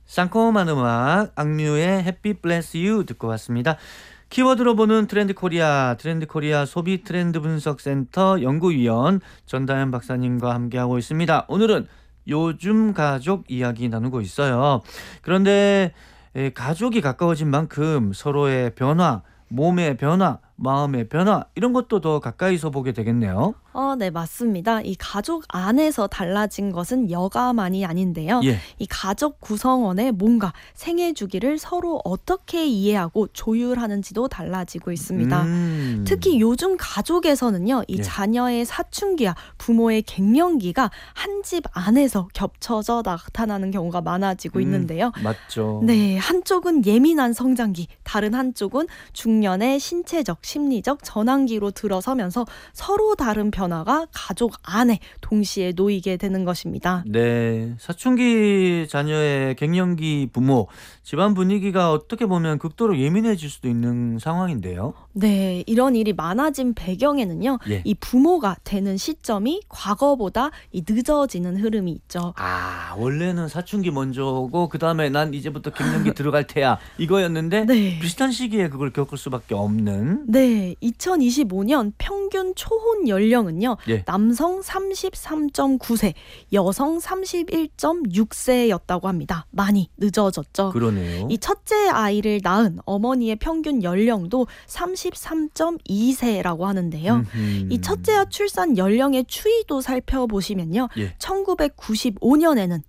상콤한 음악 악뮤의 해피 블레스 유 듣고 왔습니다. 키워드로 보는 트렌드 코리아 소비 트렌드 분석 센터 연구위원 전다현 박사님과 함께하고 있습니다. 오늘은 요즘 가족 이야기 나누고 있어요. 그런데 가족이 가까워진 만큼 서로의 변화, 몸의 변화, 마음의 변화 이런 것도 더 가까이서 보게 되겠네요. 네, 맞습니다. 이 가족 안에서 달라진 것은 여가만이 아닌데요. 예. 이 가족 구성원의 몸과 생애 주기를 서로 어떻게 이해하고 조율하는지도 달라지고 있습니다. 특히 요즘 가족에서는요, 이 예. 자녀의 사춘기와 부모의 갱년기가 한 집 안에서 겹쳐져 나타나는 경우가 많아지고 있는데요. 맞죠. 네, 한쪽은 예민한 성장기, 다른 한쪽은 중년의 신체적, 심리적 전환기로 들어서면서 서로 다른 변화가 가족 안에 동시에 놓이게 되는 것입니다. 네, 사춘기 자녀의 갱년기 부모, 집안 분위기가 어떻게 보면 극도로 예민해질 수도 있는 상황인데요. 네, 이런 일이 많아진 배경에는요, 예. 이 부모가 되는 시점이 과거보다 이 늦어지는 흐름이 있죠. 원래는 사춘기 먼저 오고 그 다음에 난 이제부터 갱년기 들어갈 테야 이거였는데 네. 비슷한 시기에 그걸 겪을 수밖에 없는. 네, 2025년 평균 초혼 연령은요, 예. 남성 33.9세, 여성 31.6세였다고 합니다. 많이 늦어졌죠. 그러네요. 이 첫째 아이를 낳은 어머니의 평균 연령도 33.2세라고 하는데요. 이 첫째와 출산 연령의 추이도 살펴보시면요. 예. 1995년에는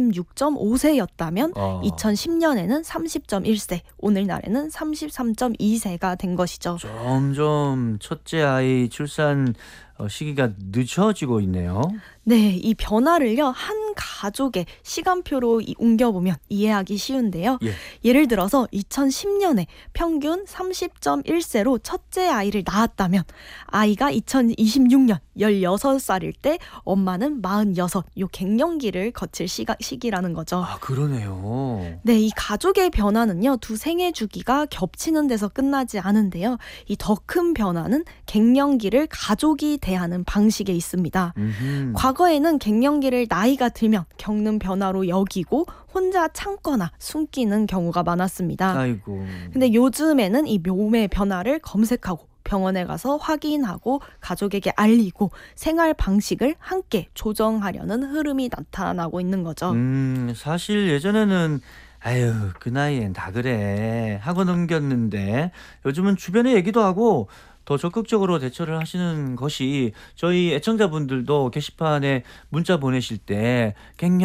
26.5세였다면 2010년에는 30.1세, 오늘날에는 33.2세가 된 것이죠. 점점 첫째 아이 출산 시기가 늦춰지고 있네요. 네, 이 변화를요, 한 가족의 시간표로 옮겨보면 이해하기 쉬운데요. 예. 예를 들어서 2010년에 평균 30.1세로 첫째 아이를 낳았다면 아이가 2026년 16살일 때 엄마는 46, 요 갱년기를 거칠 시기라는 거죠. 그러네요. 네, 이 가족의 변화는요, 두 생애 주기가 겹치는 데서 끝나지 않은데요. 이 더 큰 변화는 갱년기를 가족이 대하는 방식에 있습니다. 과거에는 갱년기를 나이가 들면 겪는 변화로 여기고 혼자 참거나 숨기는 경우가 많았습니다. 아이고. 근데 요즘에는 이 몸의 변화를 검색하고 병원에 가서 확인하고 가족에게 알리고 생활 방식을 함께 조정하려는 흐름이 나타나고 있는 거죠. 사실 예전에는 아유 그 나이엔 다 그래 하고 넘겼는데 요즘은 주변에 얘기도 하고 더 적극적으로 대처를 하시는 것이 저희 애청자분들도 게시판에 문자 보내실 때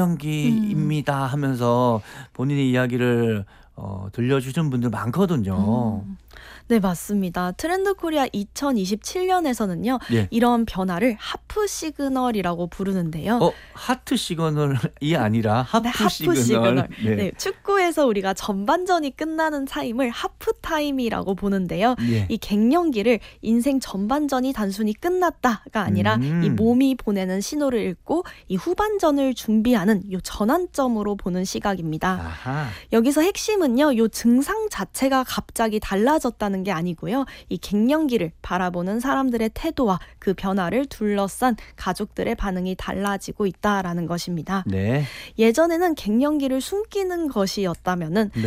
갱년기입니다 하면서 본인의 이야기를 들려주신 분들 많거든요. 네, 맞습니다. 트렌드 코리아 2027년에서는요. 예. 이런 변화를 하프 시그널이라고 부르는데요. 하트 시그널이 아니라 하프 네, 하프 시그널. 시그널. 네. 네, 축구에서 우리가 전반전이 끝나는 타임을 하프 타임이라고 보는데요. 예. 이 갱년기를 인생 전반전이 단순히 끝났다가 아니라 이 몸이 보내는 신호를 읽고 이 후반전을 준비하는 요 전환점으로 보는 시각입니다. 아하. 여기서 핵심은요, 요 증상 자체가 갑자기 달라졌다는 게 아니고요. 이 갱년기를 바라보는 사람들의 태도와 그 변화를 둘러싼 가족들의 반응이 달라지고 있다라는 것입니다. 네. 예전에는 갱년기를 숨기는 것이었다면은